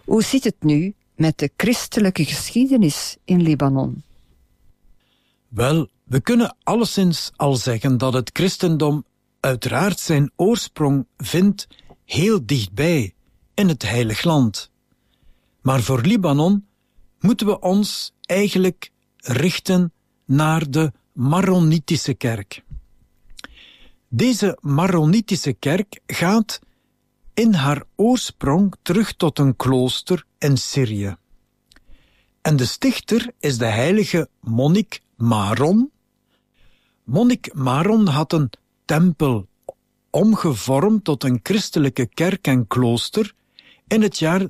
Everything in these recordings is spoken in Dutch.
Hoe zit het nu met de christelijke geschiedenis in Libanon? Wel, we kunnen alleszins al zeggen dat het christendom uiteraard zijn oorsprong vindt heel dichtbij, in het Heilig Land. Maar voor Libanon moeten we ons eigenlijk richten naar de Maronitische kerk. Deze Maronitische kerk gaat in haar oorsprong terug tot een klooster in Syrië. En de stichter is de heilige monnik Maron. Monnik Maron had een tempel omgevormd tot een christelijke kerk en klooster in het jaar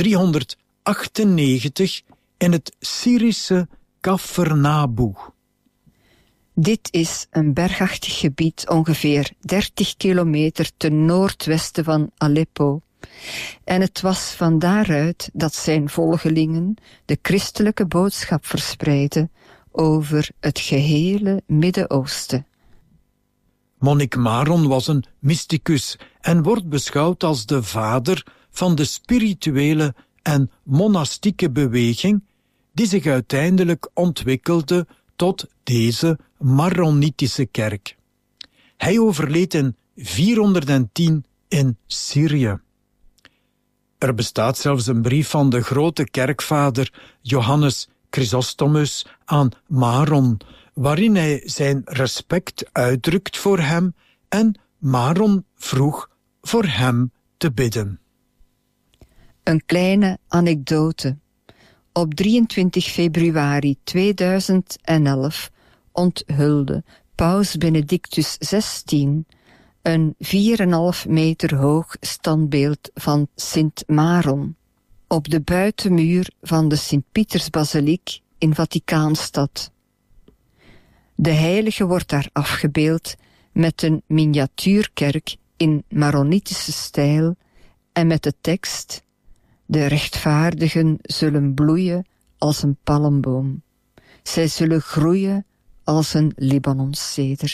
398 in het Syrische Kafrnabu. Dit is een bergachtig gebied ongeveer 30 kilometer ten noordwesten van Aleppo. En het was van daaruit dat zijn volgelingen de christelijke boodschap verspreidden over het gehele Midden-Oosten. Monnik Maron was een mysticus en wordt beschouwd als de vader van de spirituele en monastieke beweging die zich uiteindelijk ontwikkelde tot deze Maronitische kerk. Hij overleed in 410 in Syrië. Er bestaat zelfs een brief van de grote kerkvader Johannes Chrysostomus aan Maron, waarin hij zijn respect uitdrukt voor hem en Maron vroeg voor hem te bidden. Een kleine anekdote. Op 23 februari 2011 onthulde Paus Benedictus XVI een 4,5 meter hoog standbeeld van Sint Maron op de buitenmuur van de Sint-Pietersbasiliek in Vaticaanstad. De heilige wordt daar afgebeeld met een miniatuurkerk in Maronitische stijl en met de tekst: de rechtvaardigen zullen bloeien als een palmboom. Zij zullen groeien als een Libanonszeder.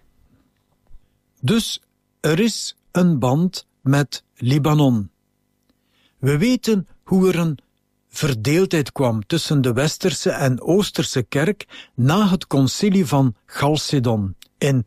Dus er is een band met Libanon. We weten hoe er een verdeeldheid kwam tussen de Westerse en Oosterse kerk na het concilie van Chalcedon in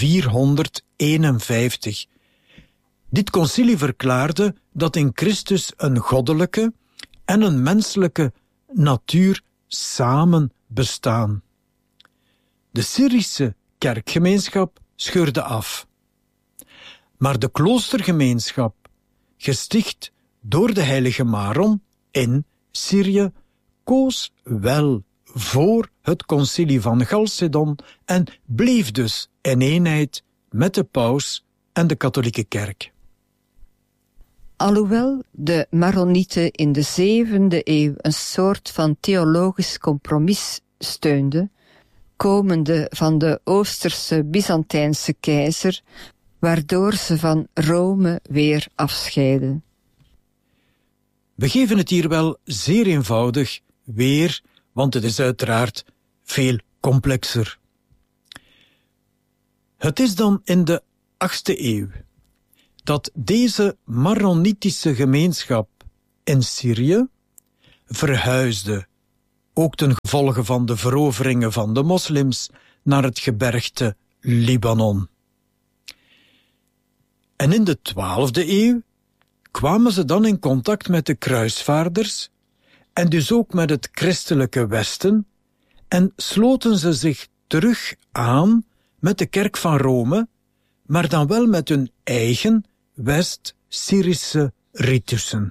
451. Dit concilie verklaarde dat in Christus een goddelijke en een menselijke natuur samen bestaan. De Syrische kerkgemeenschap scheurde af. Maar de kloostergemeenschap, gesticht door de heilige Maron in Syrië, koos wel voor het concilie van Chalcedon en bleef dus in eenheid met de paus en de katholieke kerk. Alhoewel de Maronieten in de 7e eeuw een soort van theologisch compromis steunden, komende van de Oosterse Byzantijnse keizer, waardoor ze van Rome weer afscheiden. We geven het hier wel zeer eenvoudig weer, want het is uiteraard veel complexer. Het is dan in de 8e eeuw dat deze Maronitische gemeenschap in Syrië verhuisde, ook ten gevolge van de veroveringen van de moslims, naar het gebergte Libanon. En in de 12e eeuw kwamen ze dan in contact met de kruisvaarders en dus ook met het christelijke Westen en sloten ze zich terug aan met de kerk van Rome, maar dan wel met hun eigen West-Syrische ritussen.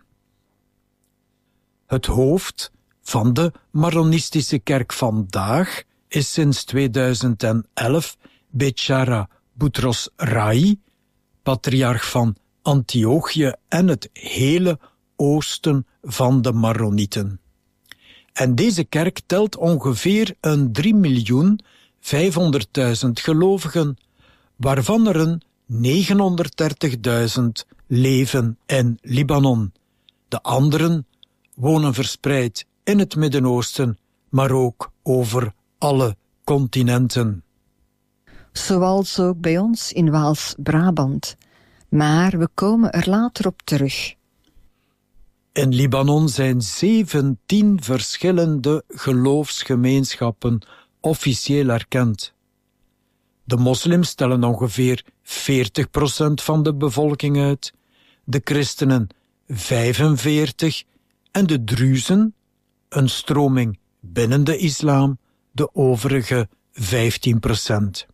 Het hoofd van de Maronistische kerk vandaag is sinds 2011 Bechara Boutros Rai, patriarch van Antiochië en het hele oosten van de Maronieten. En deze kerk telt ongeveer een 3.500.000 gelovigen, waarvan er een 930.000 leven in Libanon. De anderen wonen verspreid in het Midden-Oosten, maar ook over alle continenten. Zoals ook bij ons in Waals-Brabant. Maar we komen er later op terug. In Libanon zijn 17 verschillende geloofsgemeenschappen officieel erkend. De moslims stellen ongeveer 40% van de bevolking uit, de christenen 45% en de druzen, een stroming binnen de islam, de overige 15%.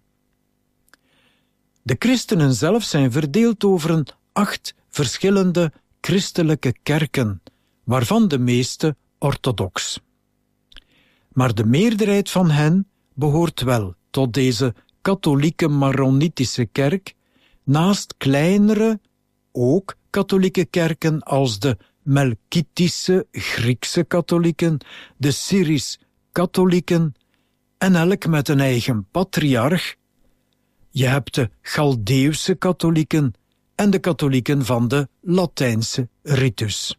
De christenen zelf zijn verdeeld over 8 verschillende christelijke kerken, waarvan de meeste orthodox. Maar de meerderheid van hen behoort wel tot deze katholieke Maronitische kerk, naast kleinere, ook katholieke kerken als de Melkitische Griekse katholieken, de Syrisch-katholieken en elk met een eigen patriarch. Je hebt de Chaldeeuwse katholieken en de katholieken van de Latijnse ritus.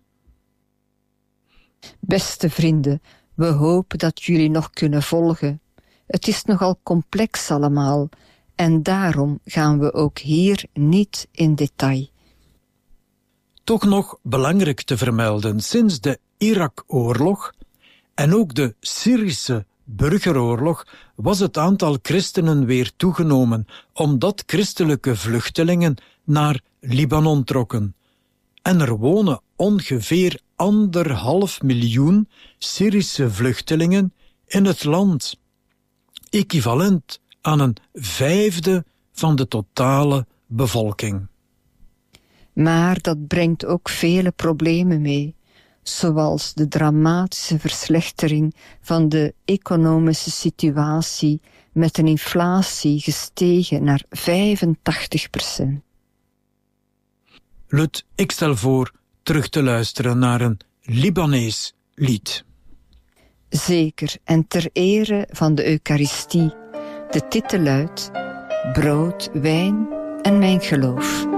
Beste vrienden, we hopen dat jullie nog kunnen volgen. Het is nogal complex allemaal en daarom gaan we ook hier niet in detail. Toch nog belangrijk te vermelden, sinds de Irak-oorlog en ook de Syrische burgeroorlog was het aantal christenen weer toegenomen, omdat christelijke vluchtelingen naar Libanon trokken. En er wonen ongeveer 1,5 miljoen Syrische vluchtelingen in het land, equivalent aan een 1/5 van de totale bevolking. Maar dat brengt ook vele problemen mee, zoals de dramatische verslechtering van de economische situatie met een inflatie gestegen naar 85%. Lut, ik stel voor terug te luisteren naar een Libanees lied. Zeker, en ter ere van de Eucharistie. De titel luidt: Brood, wijn en mijn geloof.